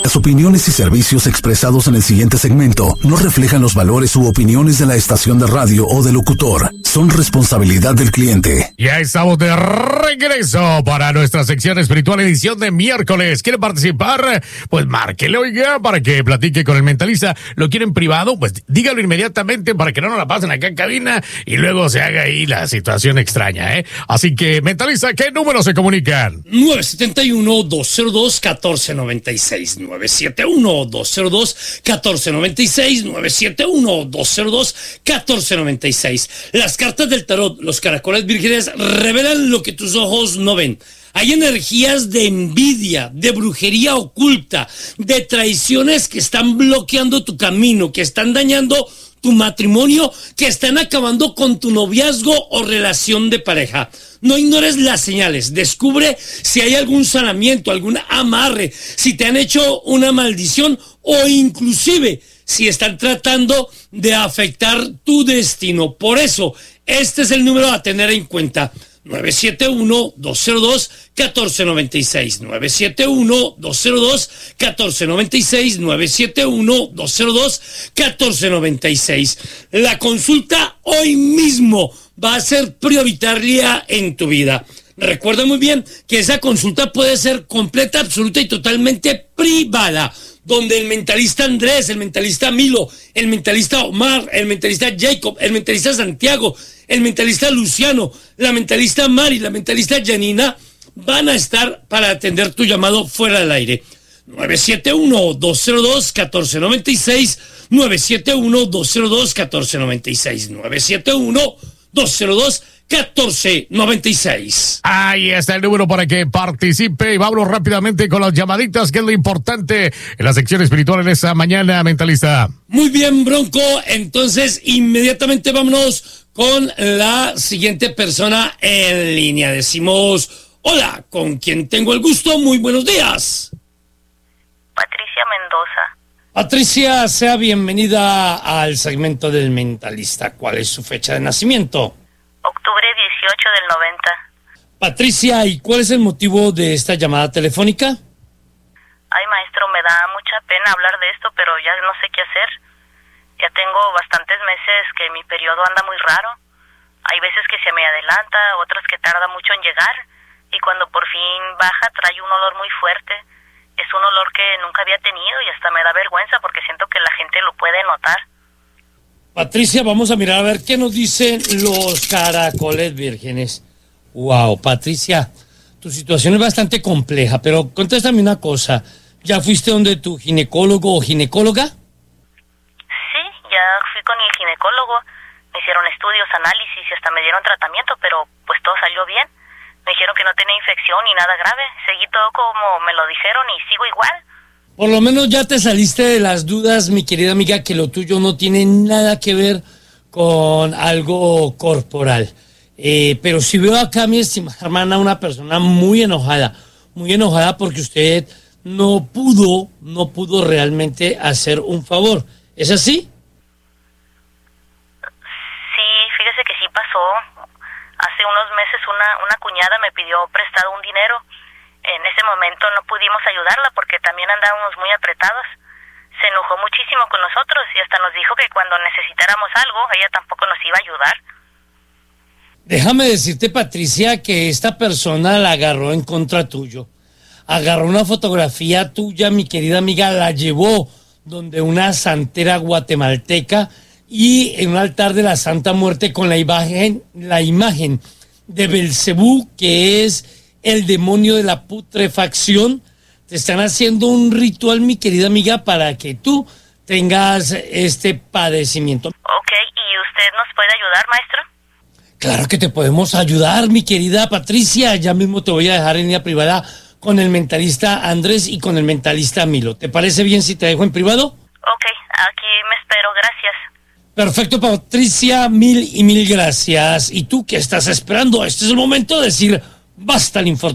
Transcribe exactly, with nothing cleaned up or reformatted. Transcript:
Las opiniones y servicios expresados en el siguiente segmento no reflejan los valores u opiniones de la estación de radio o del locutor. Son responsabilidad del cliente. Ya estamos de regreso para nuestra sección espiritual, edición de miércoles. ¿Quiere participar? Pues márquele, oiga, para que platique con el mentalista. ¿Lo quiere en privado? Pues dígalo inmediatamente para que no nos la pasen acá en cabina y luego se haga ahí la situación extraña, ¿eh? Así que, mentalista, ¿qué número se comunican? nueve siete uno, dos cero dos, uno cuatro nueve seis. nueve siete uno, dos cero dos, uno cuatro nueve seis. nueve siete uno, dos cero dos, uno cuatro nueve seis. Las cartas del tarot, los caracoles vírgenes, revelan lo que tus ojos no ven. Hay energías de envidia, de brujería oculta, de traiciones que están bloqueando tu camino, que están dañando tu matrimonio, que están acabando con tu noviazgo o relación de pareja. No ignores las señales, descubre si hay algún sanamiento, algún amarre, si te han hecho una maldición o inclusive si están tratando de afectar tu destino. Por eso, este es el número a tener en cuenta. nueve siete uno, dos cero dos, uno cuatro nueve seis. nueve siete uno, dos cero dos, uno cuatro nueve seis. nueve siete uno, dos cero dos, uno cuatro nueve seis. La consulta hoy mismo va a ser prioritaria en tu vida. Recuerda muy bien que esa consulta puede ser completa, absoluta y totalmente privada, donde el mentalista Andrés, el mentalista Milo, el mentalista Omar, el mentalista Jacob, el mentalista Santiago, el mentalista Luciano, la mentalista Mari, la mentalista Janina, van a estar para atender tu llamado fuera del aire. nueve siete uno, dos cero dos, uno cuatro nueve seis, nueve siete uno, dos cero dos, uno cuatro nueve seis, nueve siete uno, dos cero dos, uno cuatro nueve seis. Ahí está el número para que participe y vámonos rápidamente con las llamaditas, que es lo importante en la sección espiritual en esta mañana, mentalista. Muy bien, Bronco, entonces inmediatamente vámonos con la siguiente persona en línea. Decimos, hola, ¿con quién tengo el gusto? Muy buenos días. Patricia Mendoza. Patricia, sea bienvenida al segmento del mentalista. ¿Cuál es su fecha de nacimiento? Octubre dieciocho del noventa. Patricia, ¿y cuál es el motivo de esta llamada telefónica? Ay, maestro, me da mucha pena hablar de esto, pero ya no sé qué hacer. Ya tengo bastantes meses que mi periodo anda muy raro. Hay veces que se me adelanta, otras que tarda mucho en llegar, y cuando por fin baja trae un olor muy fuerte. Es un olor que nunca había tenido y hasta me da vergüenza porque siento que la gente lo puede notar. Patricia, vamos a mirar a ver qué nos dicen los caracoles vírgenes. Wow, Patricia, tu situación es bastante compleja, pero contéstame una cosa. ¿Ya fuiste donde tu ginecólogo o ginecóloga? Sí, ya fui con el ginecólogo. Me hicieron estudios, análisis y hasta me dieron tratamiento, pero pues todo salió bien. Me dijeron que no tenía infección ni nada grave. Seguí todo como me lo dijeron y sigo igual. Por lo menos ya te saliste de las dudas, mi querida amiga, que lo tuyo no tiene nada que ver con algo corporal. Eh, pero si veo acá, mi estimada hermana, una persona muy enojada, muy enojada porque usted no pudo, no pudo realmente hacer un favor. ¿Es así? Sí, fíjese que sí pasó. Hace unos meses una, una cuñada me pidió prestado un dinero. En ese momento no pudimos ayudarla porque también andábamos muy apretados. Se enojó muchísimo con nosotros y hasta nos dijo que cuando necesitáramos algo, ella tampoco nos iba a ayudar. Déjame decirte, Patricia, que esta persona la agarró en contra tuyo. Agarró una fotografía tuya, mi querida amiga, la llevó donde una santera guatemalteca y en un altar de la Santa Muerte con la imagen, la imagen de Belcebú, que es el demonio de la putrefacción. Te están haciendo un ritual, mi querida amiga, para que tú tengas este padecimiento. Ok, ¿y usted nos puede ayudar, maestro? Claro que te podemos ayudar, mi querida Patricia. Ya mismo te voy a dejar en línea privada con el mentalista Andrés y con el mentalista Milo. ¿Te parece bien si te dejo en privado? Ok, aquí me espero, gracias. Perfecto, Patricia, mil y mil gracias. ¿Y tú qué estás esperando? Este es el momento de decir basta al infortunio.